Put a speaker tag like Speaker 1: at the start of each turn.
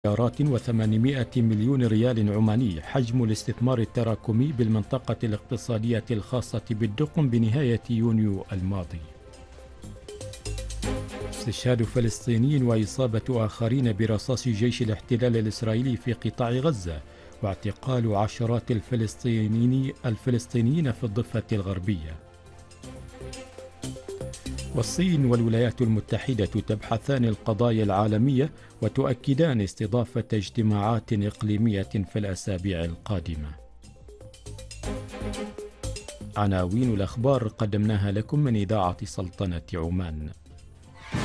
Speaker 1: مليارات و800 مليون ريال عماني حجم الاستثمار التراكمي بالمنطقة الاقتصادية الخاصة بالدقم بنهاية يونيو الماضي. استشهاد فلسطيني وإصابة آخرين برصاص جيش الاحتلال الإسرائيلي في قطاع غزة، واعتقال عشرات الفلسطينيين في الضفة الغربية. والصين والولايات المتحدة تبحثان القضايا العالمية وتؤكدان استضافة اجتماعات إقليمية في الأسابيع القادمة. عناوين الأخبار قدمناها لكم من إذاعة سلطنة عمان.